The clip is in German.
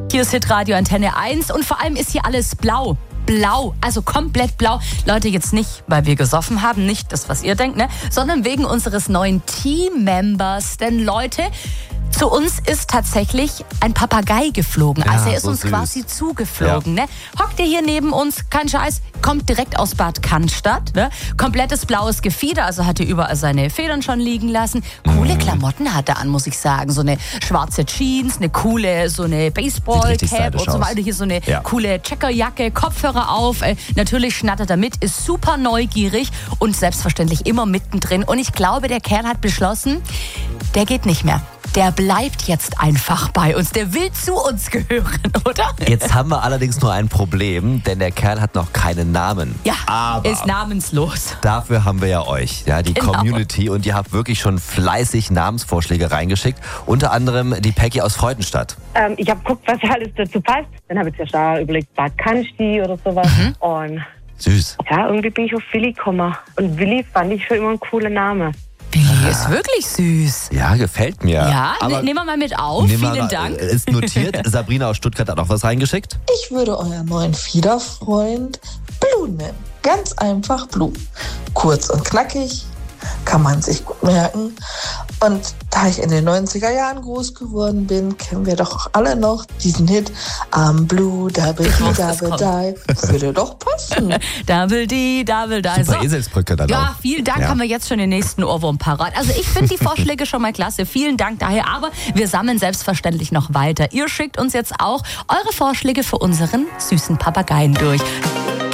Hier ist Hitradio Antenne 1 und vor allem ist hier alles blau. Blau, also komplett blau. Leute, jetzt nicht, weil wir gesoffen haben, nicht das, was ihr denkt, ne? Sondern wegen unseres neuen Team-Members. Denn Leute, zu uns ist tatsächlich ein Papagei geflogen. Ja, also er ist so uns süß. quasi zugeflogen. Ne? Hockt er hier neben uns, kein Scheiß, kommt direkt aus Bad Cannstatt. Ne? Komplettes blaues Gefieder, also hat er überall seine Federn schon liegen lassen. Coole Klamotten hat er an, muss ich sagen. So eine schwarze Jeans, eine coole, so eine Baseball-Cap und so weiter. Hier so eine coole Checkerjacke, Kopfhörer auf. Natürlich schnattert er mit, ist super neugierig und selbstverständlich immer mittendrin. Und ich glaube, der Kerl hat beschlossen, der geht nicht mehr. Der bleibt jetzt einfach bei uns. Der will zu uns gehören, oder? Jetzt haben wir allerdings nur ein Problem, denn der Kerl hat noch keinen Namen. Ja, aber ist namenslos. dafür haben wir ja euch, ja, die Genau. Community. Und ihr habt wirklich schon fleißig Namensvorschläge reingeschickt. Unter anderem die Peggy aus Freudenstadt. Ich habe geguckt, was alles dazu passt. Dann habe ich zuerst da überlegt, Bad Cannstatt oder sowas. Und Süß. ja, irgendwie bin ich auf Willi gekommen. Und Willi fand ich schon immer ein cooler Name. Willi ist wirklich süß. Ja, gefällt mir. Ja, Aber nehmen wir mal mit auf. nehmen wir Vielen mal- Dank. Ist notiert. Sabrina aus Stuttgart hat auch was reingeschickt. Ich würde euren neuen Fiederfreund Blue nennen. Ganz einfach Blue. Kurz und knackig, kann man sich gut merken. Und da ich in den 90er Jahren groß geworden bin, kennen wir doch auch alle noch diesen Hit I'm Blue, Double D, wusste, es Double Die. Das würde doch passen. Double D, Double Die. Super Eselsbrücke dann Ja, auch. vielen Dank, Ja. haben wir jetzt schon den nächsten Ohrwurm parat. Also ich finde die Vorschläge schon mal klasse. Vielen Dank daher. Aber wir sammeln selbstverständlich noch weiter. Ihr schickt uns jetzt auch eure Vorschläge für unseren süßen Papageien durch.